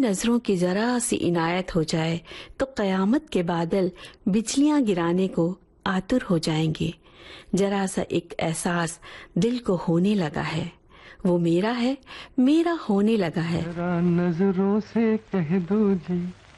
नजरों की जरा सी इनायत हो जाए तो कयामत के बादल बिजलियां गिराने को आतुर हो जाएंगे। जरा सा एक एहसास दिल को होने लगा है, वो मेरा है, मेरा होने लगा है। जरा नजरों से कह दो जी,